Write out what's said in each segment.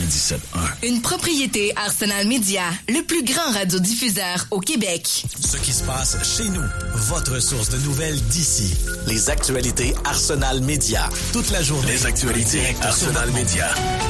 97.1. Une propriété Arsenal Media, le plus grand radiodiffuseur au Québec. Ce qui se passe chez nous, votre source de nouvelles d'ici. Les actualités Arsenal Media. Toute la journée. Les actualités Arsenal Media.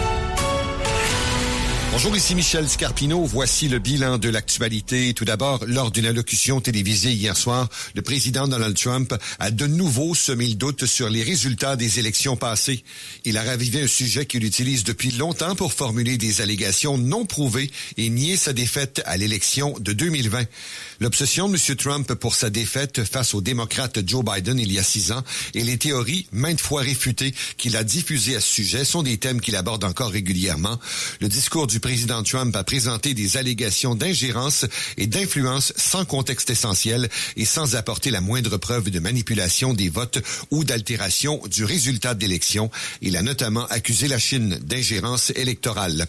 Bonjour, ici Michel Scarpino. Voici le bilan de l'actualité. Tout d'abord, lors d'une allocution télévisée hier soir, le président Donald Trump a de nouveau semé le doute sur les résultats des élections passées. Il a ravivé un sujet qu'il utilise depuis longtemps pour formuler des allégations non prouvées et nier sa défaite à l'élection de 2020. L'obsession de M. Trump pour sa défaite face au démocrate Joe Biden il y a 6 ans et les théories maintes fois réfutées qu'il a diffusées à ce sujet sont des thèmes qu'il aborde encore régulièrement. Le discours du président Trump a présenté des allégations d'ingérence et d'influence sans contexte essentiel et sans apporter la moindre preuve de manipulation des votes ou d'altération du résultat de l'élection. Il a notamment accusé la Chine d'ingérence électorale.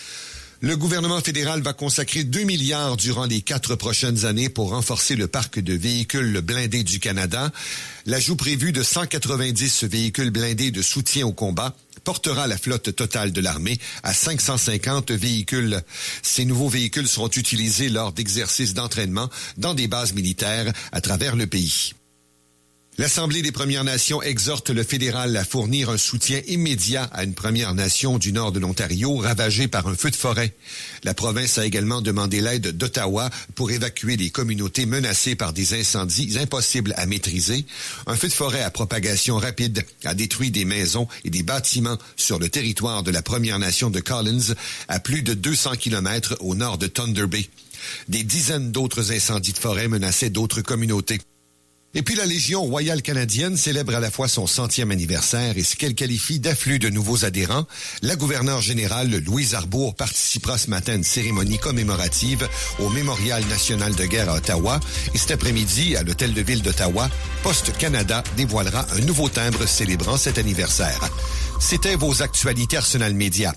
Le gouvernement fédéral va consacrer 2 milliards durant les 4 prochaines années pour renforcer le parc de véhicules blindés du Canada. L'ajout prévu de 190 véhicules blindés de soutien au combat portera la flotte totale de l'armée à 550 véhicules. Ces nouveaux véhicules seront utilisés lors d'exercices d'entraînement dans des bases militaires à travers le pays. L'Assemblée des Premières Nations exhorte le fédéral à fournir un soutien immédiat à une Première Nation du nord de l'Ontario ravagée par un feu de forêt. La province a également demandé l'aide d'Ottawa pour évacuer les communautés menacées par des incendies impossibles à maîtriser. Un feu de forêt à propagation rapide a détruit des maisons et des bâtiments sur le territoire de la Première Nation de Collins, à plus de 200 kilomètres au nord de Thunder Bay. Des dizaines d'autres incendies de forêt menaçaient d'autres communautés. Et puis la Légion royale canadienne célèbre à la fois son 100e anniversaire et ce qu'elle qualifie d'afflux de nouveaux adhérents. La gouverneure générale Louise Arbour participera ce matin à une cérémonie commémorative au Mémorial national de guerre à Ottawa. Et cet après-midi, à l'Hôtel de Ville d'Ottawa, Poste Canada dévoilera un nouveau timbre célébrant cet anniversaire. C'était vos actualités Arsenal Media.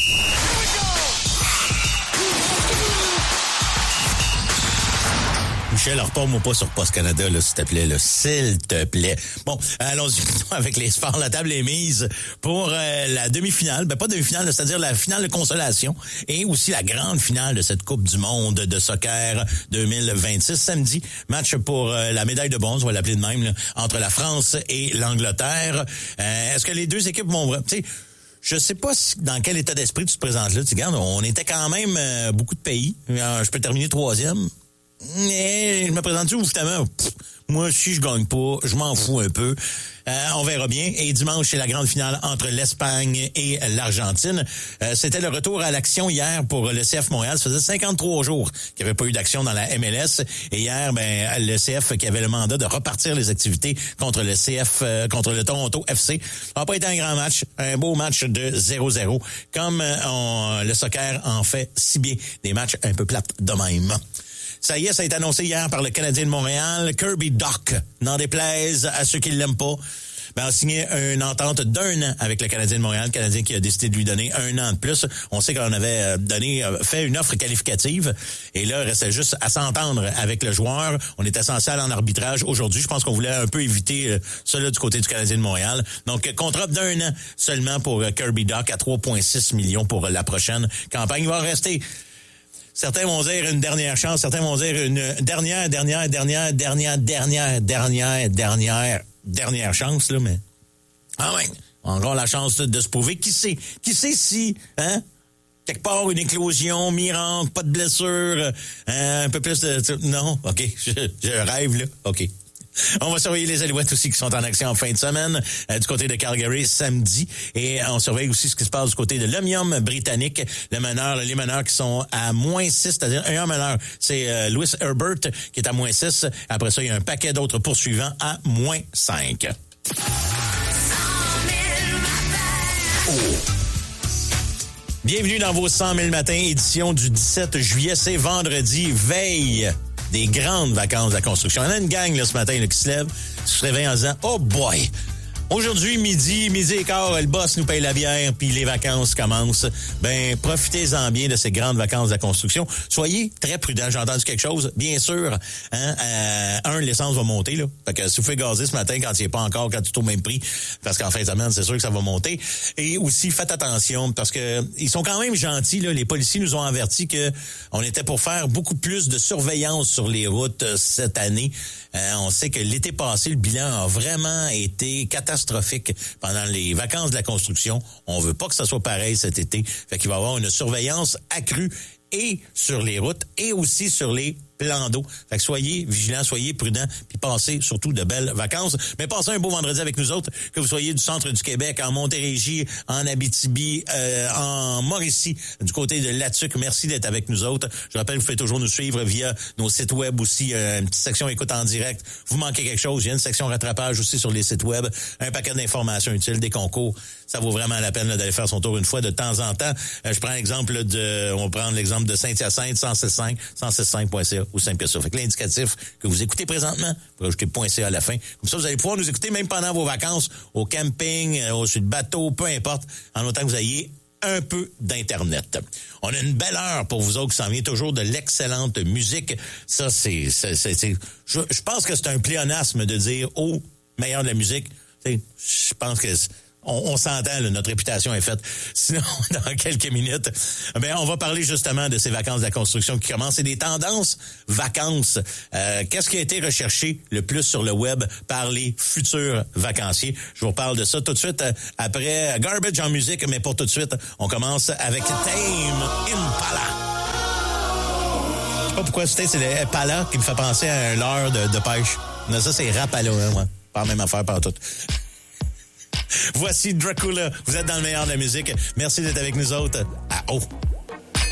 Michel, repars-moi pas sur Post Canada, là, s'il te plaît, là, s'il te plaît. Bon, allons-y avec les sports. La table est mise pour la demi-finale, pas demi-finale, c'est-à-dire la finale de consolation et aussi la grande finale de cette Coupe du monde de soccer 2026. Samedi, match pour la médaille de bronze, on va l'appeler de même, là, entre la France et l'Angleterre. Est-ce que les deux équipes vont... Tu sais, je sais pas dans quel état d'esprit tu te présentes là. Tu regardes, on était quand même beaucoup de pays. Je peux terminer 3e. Mais je me présente-tu évidemment? Moi, si je gagne pas, je m'en fous un peu. On verra bien. Et dimanche, c'est la grande finale entre l'Espagne et l'Argentine. C'était le retour à l'action hier pour le CF Montréal. Ça faisait 53 jours qu'il n'y avait pas eu d'action dans la MLS. Et hier, le CF qui avait le mandat de repartir les activités contre le CF, contre le Toronto FC. Ça n'a pas été un grand match. Un beau match de 0-0. Comme le soccer en fait si bien. Des matchs un peu plates de même. Ça y est, ça a été annoncé hier par le Canadien de Montréal. Kirby Dach, n'en déplaise à ceux qui l'aiment pas, a signé une entente d'1 an avec le Canadien de Montréal. Le Canadien qui a décidé de lui donner 1 an de plus. On sait qu'on avait fait une offre qualificative. Et là, il restait juste à s'entendre avec le joueur. On était censé aller en arbitrage aujourd'hui. Je pense qu'on voulait un peu éviter cela du côté du Canadien de Montréal. Donc, contrat d'1 an seulement pour Kirby Dach à 3,6 millions pour la prochaine campagne. Il va rester... Certains vont dire une dernière chance, certains vont dire une dernière chance, là, mais encore la chance de se prouver. Qui sait si, quelque part, une éclosion, miracle, pas de blessure, un peu plus de... Non, OK, je rêve, là, OK. On va surveiller les Alouettes aussi qui sont en action en fin de semaine du côté de Calgary samedi. Et on surveille aussi ce qui se passe du côté de l'Omnium britannique. Les meneurs qui sont à -6, c'est-à-dire un meneur. C'est Lewis Herbert qui est à -6. Après ça, il y a un paquet d'autres poursuivants à -5. Bienvenue dans vos 100 000 matins, édition du 17 juillet. C'est vendredi, veille des grandes vacances de la construction. Il y en a une gang là, ce matin là, qui se lève, se réveille en disant « Oh boy! Aujourd'hui, midi et quart, le boss nous paye la bière, puis les vacances commencent. Ben, profitez-en bien de ces grandes vacances de la construction. Soyez très prudents. J'ai entendu quelque chose. Bien sûr, l'essence va monter, là. Fait que si vous faites gazer ce matin quand il n'est pas encore, quand tu es au même prix, parce qu'en fin de semaine, c'est sûr que ça va monter. Et aussi, faites attention, parce que ils sont quand même gentils, là. Les policiers nous ont averti que on était pour faire beaucoup plus de surveillance sur les routes cette année. On sait que l'été passé, le bilan a vraiment été catastrophique pendant les vacances de la construction. On veut pas que ça soit pareil cet été. Fait qu'il va y avoir une surveillance accrue et sur les routes et aussi sur les plans d'eau. Fait que soyez vigilants, soyez prudents, puis passez surtout de belles vacances. Mais passez un beau vendredi avec nous autres, que vous soyez du centre du Québec, en Montérégie, en Abitibi, en Mauricie, du côté de Latuc. Merci d'être avec nous autres. Je rappelle, vous pouvez toujours nous suivre via nos sites web aussi, une petite section écoute en direct. Vous manquez quelque chose, il y a une section rattrapage aussi sur les sites web, un paquet d'informations utiles, des concours. Ça vaut vraiment la peine là, d'aller faire son tour une fois de temps en temps. Je prends l'exemple on va prendre l'exemple de Saint-Hyacinthe, 165.ca. Ou simple que ça. Fait que l'indicatif que vous écoutez présentement, vous ajoutez .ca à la fin. Comme ça, vous allez pouvoir nous écouter même pendant vos vacances, au camping, sur le bateau, peu importe, en autant que vous ayez un peu d'Internet. On a une belle heure pour vous autres qui s'en vient toujours de l'excellente musique. Ça, je pense que c'est un pléonasme de dire meilleur de la musique. Je pense que on s'entend, là, notre réputation est faite. Sinon, dans quelques minutes, on va parler justement de ces vacances de la construction qui commencent et des tendances vacances. Qu'est-ce qui a été recherché le plus sur le web par les futurs vacanciers? Je vous parle de ça tout de suite après Garbage en musique, mais pour tout de suite, on commence avec Tame Impala. Je sais pas pourquoi c'est le Impala qui me fait penser à un leurre de pêche. Non, ça, c'est Rapala, hein, moi. Pas la même affaire, pas tout. Voici Dracula. Vous êtes dans le meilleur de la musique. Merci d'être avec nous autres. À haut.